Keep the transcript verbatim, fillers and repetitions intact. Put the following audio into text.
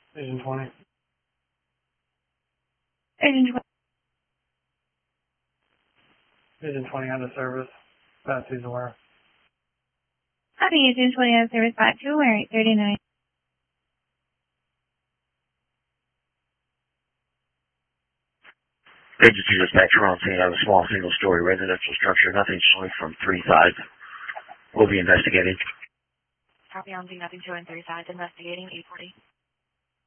Agent twenty. Agent twenty. Agent twenty on the service. Patsy's aware. Copy, Agent twenty on service back to aware eight thirty-nine. Agency dispatcher on scene of a small single-story residential structure. Nothing showing from three sides. We'll be investigating. Copy on scene, nothing showing three sides. Investigating eight forty.